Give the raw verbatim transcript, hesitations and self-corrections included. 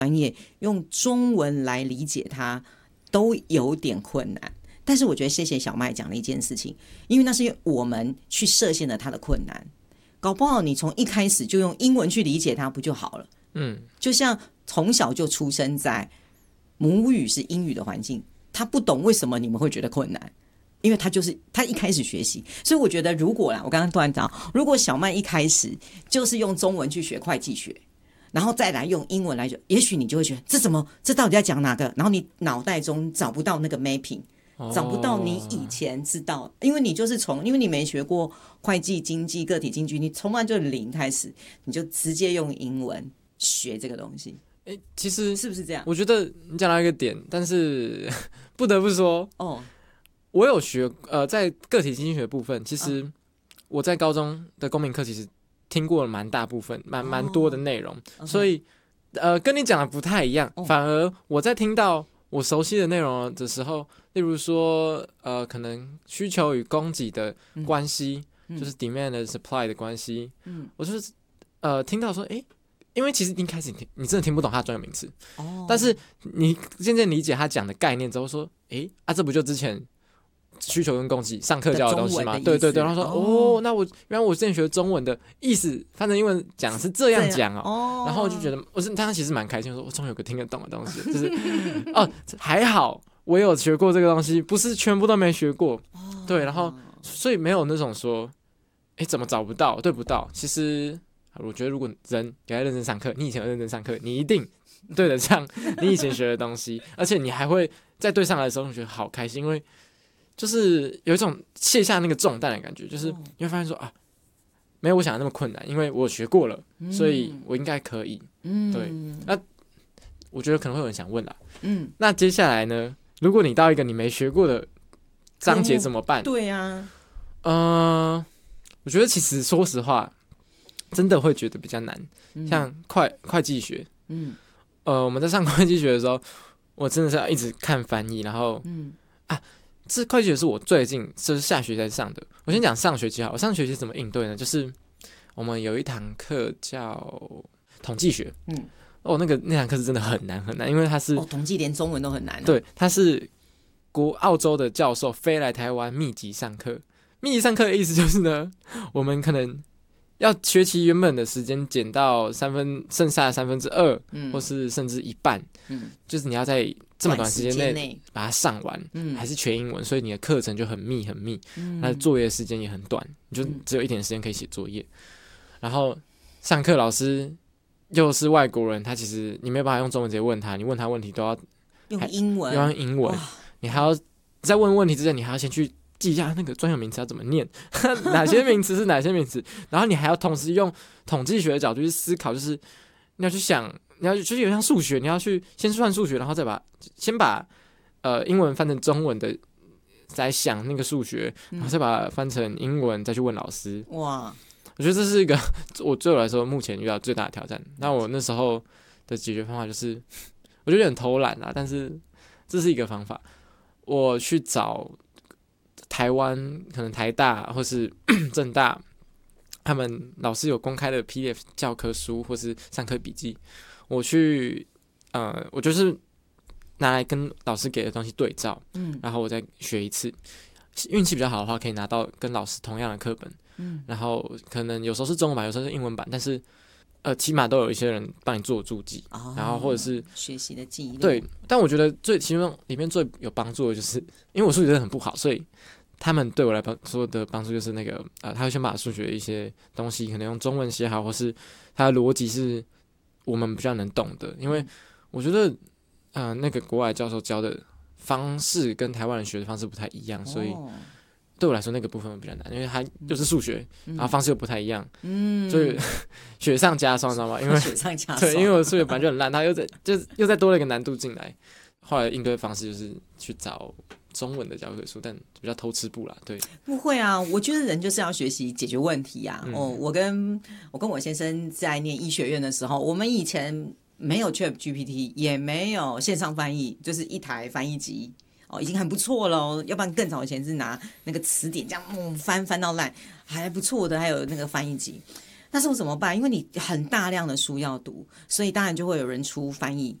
专业用中文来理解它都有点困难。但是我觉得谢谢小麦讲了一件事情，因为那是因为我们去设限了它的困难，搞不好你从一开始就用英文去理解它不就好了？嗯，就像从小就出生在母语是英语的环境，他不懂为什么你们会觉得困难，因为他就是他一开始学习。所以我觉得如果啦，我刚刚突然讲，如果小麦一开始就是用中文去学会计学，然后再来用英文来学，也许你就会觉得这怎么这到底在讲哪个，然后你脑袋中找不到那个 mapping，找不到你以前知道，因为你就是从，因为你没学过会计、经济、个体经济，你从来就零开始，你就直接用英文学这个东西。 欸，其实是不是这样？ 我觉得你讲到一个点，但是不得不说，哦，我有学呃，在个体经济学的部分，其实我在高中的公民课其实听过了蛮大部分、蛮蛮多的内容，哦，所以呃，跟你讲的不太一样，哦，反而我在听到我熟悉的内容的时候，例如说呃，可能需求与供给的关系，嗯，就是 demand 和 supply 的关系，嗯，我就是呃听到说，哎。因为其实一开始 你, 你真的听不懂他的专有名词，哦，但是你渐渐理解他讲的概念之后，说，哎啊，这不就之前需求跟供给上课教的东西吗？对对对，然后说，哦，哦那我原来我之前学中文的意思，翻成英文讲是这样讲哦，哦然后我就觉得，我是当时其实蛮开心，说我终于有个听得懂的东西，就是哦还好我有学过这个东西，不是全部都没学过，哦，对，然后所以没有那种说，哎怎么找不到对不到，其实。我觉得如果人有在认真上课，你以前有认真上课，你一定对得上你以前学的东西，而且你还会在对上来的时候，你觉得好开心，因为就是有一种卸下那个重担的感觉，就是你会发现说啊，没有我想的那么困难，因为我学过了，所以我应该可以。嗯，对。那我觉得可能会有人想问啦，嗯，那接下来呢？如果你到一个你没学过的章节怎么办？ 对啊， 呃，我觉得其实说实话。真的会觉得比较难，像会会计学，嗯，呃，我们在上会计学的时候，我真的是要一直看翻译，然后，嗯啊，这会计学是我最近就是下学期才上的。我先讲上学期好，我上学期怎么应对呢？就是我们有一堂课叫统计学，嗯，哦，那个那堂课是真的很难很难，因为它是哦，统计连中文都很难，啊， 对，它是国澳洲的教授飞来台湾密集上课，密集上课的意思就是呢，我们可能。要学期原本的时间减到三分，剩下的三分之二，嗯，或是甚至一半，嗯，就是你要在这么短时间内把它上完，嗯，还是全英文，所以你的课程就很密很密，嗯，它的作业时间也很短，你就只有一点时间可以写作业，然后上课老师又是外国人，他其实你没有办法用中文直接问他，你问他问题都要用英文， 要用英文，你还要在问问题之前，你还要先去。记一下那个专有名词要怎么念，哪些名词是哪些名词，然后你还要同时用统计学的角度去思考，就是你要去想，你要就是有点像数学，你要去先算数学，然后再把先把呃英文翻成中文的，再想那个数学，然后再把它翻成英文，再去问老师。哇，我觉得这是一个我对我来说目前遇到最大的挑战。那我那时候的解决方法就是，我觉得有点偷懒啦，但是这是一个方法，我去找。台湾可能台大或是政大，他们老师有公开的 P D F 教科书或是上课笔记，我去呃，我就是拿来跟老师给的东西对照，嗯，然后我再学一次。运气比较好的话，可以拿到跟老师同样的课本，嗯，然后可能有时候是中文版，有时候是英文版，但是呃，起码都有一些人帮你做注记，哦，然后或者是学习的记忆。 对，但我觉得最其中里面最有帮助的就是，因为我数学真的很不好，所以。他们对我来说的帮助就是那个呃，他会先把数学的一些东西可能用中文写好，或是他的逻辑是我们比较能懂的。因为我觉得呃，那个国外教授教的方式跟台湾人学的方式不太一样，所以对我来说那个部分比较难，因为它就是数学，然后方式又不太一样，嗯，所以雪上加霜，知道吗？因为雪上加霜， 对，因为我数学本来就很烂，他又再就又再多了一个难度进来。后来应对方式就是去找。中文的教科书，但比较偷吃步啦，对， 不会啊，我觉得人就是要学习解决问题啊。嗯、哦，我跟我跟我先生在念医学院的时候，我们以前没有 Chat G P T， 也没有线上翻译，就是一台翻译机哦，已经很不错了。要不然更早以前是拿那个词典这样、嗯、翻翻到烂，还不错的。还有那个翻译机， 那时候怎么办？因为你很大量的书要读，所以当然就会有人出翻译